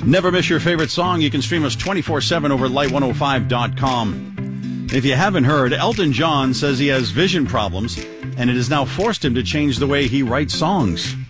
Never miss your favorite song. You can stream us 24/7 over at light105.com. If you haven't heard, Elton John says he has vision problems, and it has now forced him to change the way he writes songs.